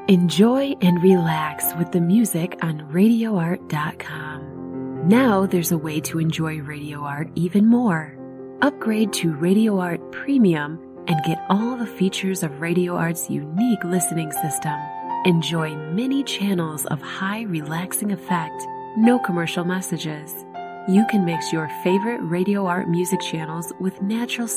Enjoy and relax with the music on RadioArt.com. Now there's a way to enjoy Radio Art even more. Upgrade to Radio Art Premium and get all the features of Radio Art's unique listening system. Enjoy many channels of high relaxing effect, no commercial messages. You can mix your favorite Radio Art music channels with natural